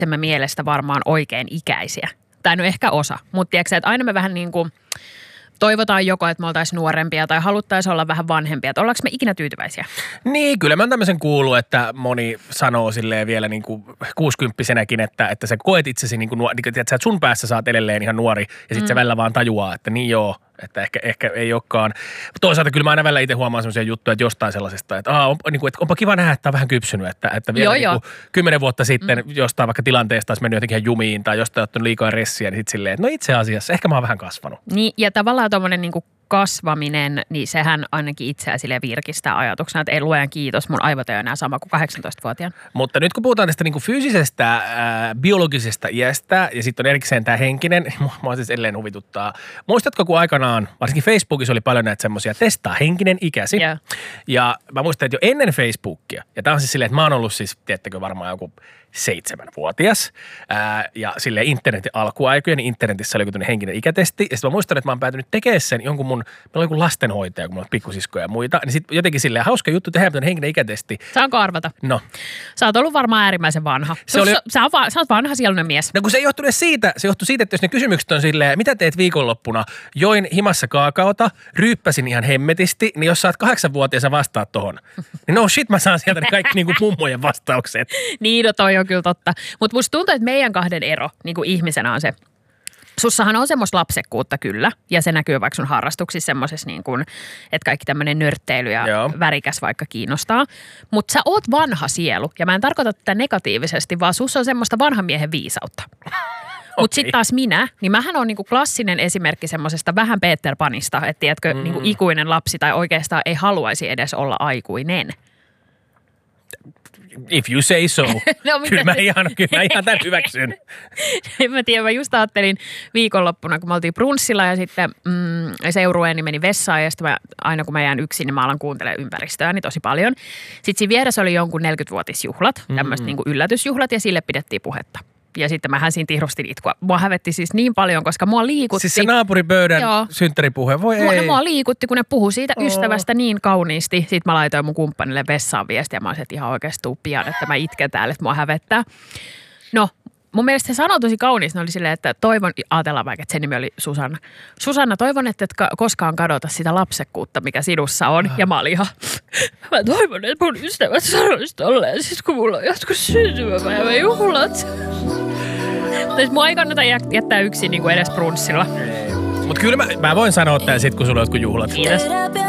toistemme mielestä varmaan oikein ikäisiä. Tai no ehkä osa, mutta tiedätkö, että aina me vähän niin kuin toivotaan joko, että me oltaisiin nuorempia tai haluttaisiin olla vähän vanhempia. Että ollaanko me ikinä tyytyväisiä? Niin, kyllä mä oon tämmöisen kuullut, että moni sanoo silleen vielä niin kuin 60-vuotiaanakin, että sä koet itsesi niin kuin että sun päässä saat edelleen ihan nuori ja sit sä välillä vaan tajuaa, että niin joo, että ehkä ei olekaan. Toisaalta kyllä mä aina välillä itse huomaan semmoisia juttuja, että jostain sellaisesta, että onpa kiva nähdä, että on vähän kypsynyt, että vielä niin kuin 10 vuotta sitten jostain vaikka tilanteesta olisi mennyt jotenkin ihan jumiin tai jostain ottanut liikaa ressiä, niin sitten silleen, että no itse asiassa ehkä mä oon vähän kasvanut. Niin, ja tavallaan tuommoinen niin kuin kasvaminen, niin sehän ainakin itseä silleen virkistää ajatuksena, että ei luojan kiitos, mun aivot ei ole enää sama kuin 18-vuotiaan. Mutta nyt kun puhutaan tästä niin kuin fyysisestä, biologisesta iästä ja sitten on erikseen tämä henkinen, mua siis edelleen huvituttaa. Muistatko, kun aikanaan, varsinkin Facebookissa oli paljon näitä semmoisia, testaa henkinen ikäsi. Yeah. Ja mä muistan, että jo ennen Facebookia, ja tämä on siis silleen, että mä oon ollut siis, tiedättekö varmaan joku 7-vuotias ja silleen internetin alkuaikoja, niin internetissä oli joku tämmöinen henkinen ikätesti. Ja sitten mä muistan, että mä oon päätynyt tekemään sen meillä oli joku lastenhoitaja, kun mulla on pikkusiskoja ja muita. Niin sitten jotenkin silleen hauska juttu tehdä tämmöinen henkinen ikätesti. Saanko arvata? No. Sä oot ollut varmaan äärimmäisen vanha. Sä oot vanha sielunen mies. No kun se ei johtunut siitä, se johtui siitä, että jos ne kysymykset on silleen, mitä teet viikonloppuna? Join himassa kaakaota, ryyppäsin ihan hemmetisti, niin jos sä oot 8-vuotias ja vastaat tohon, niin no shit, mä saan sieltä ne kaikki niinku mummojen vastaukset. Niin, no toi on kyllä totta. Mutta musta tuntuu, että meidän kahden ero niin kuin ihmisenä on se. Sussahan on semmoista lapsekkuutta kyllä, ja se näkyy vaikka sun harrastuksissa semmoisessa niin kuin, että kaikki tämmöinen nörtteily ja värikäs vaikka kiinnostaa. Mutta sä oot vanha sielu, ja mä en tarkoita tätä negatiivisesti, vaan sussa on semmoista vanhan miehen viisautta. Mutta sitten taas minä, niin mähän on niinku klassinen esimerkki semmoisesta vähän Peter Panista, että tiedätkö, niinku ikuinen lapsi tai oikeastaan ei haluaisi edes olla aikuinen. If you say so. No, kyllä mä ihan tämän hyväksyn. En mä tiedä, mä just ajattelin viikonloppuna, kun me oltiin brunssilla ja sitten seurueeni meni vessaan ja sitten aina kun mä jään yksin, niin mä alan kuuntelemaan ympäristöäni tosi paljon. Sitten siinä vieressä oli jonkun 40-vuotisjuhlat, tämmöiset niinku yllätysjuhlat ja sille pidettiin puhetta. Ja sitten mähän siinä tihrustin itkua. Mua hävetti siis niin paljon, koska mua liikutti. Siis se naapuripöydän synttäripuhe, voi ei. Mua liikutti, kun ne puhui siitä ystävästä niin kauniisti. Sitten mä laitoin mun kumppanille vessaan viestiä. Mä olisin, että ihan oikeasti tuu pian, että mä itken täällä, että mua hävettää. No, mun mielestä se sanoi tosi kauniisti. Ne oli silleen, että toivon, ajatellaan vaikka, että sen nimi oli Susanna. Susanna, toivon, että et koskaan kadota sitä lapsekkuutta, mikä sinussa on. Ja mä olin ihan, mä toivon, että mun ystävät sanoisivat tolleen, siis kun mulla on joskus syntymäpäivän juhlat. Mua ei kannata jättää yksin niin kuin edes brunssilla. Mutta kyllä mä voin sanoa tämän sit, kun sulla on jotkut juhlat. Kiitos.